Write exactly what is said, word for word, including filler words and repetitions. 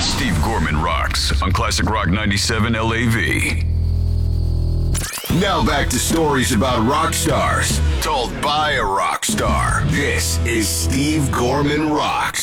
It's Steve Gorman Rocks on Classic Rock ninety-seven L A V. Now back to stories about rock stars, told by a rock star. This is Steve Gorman Rocks.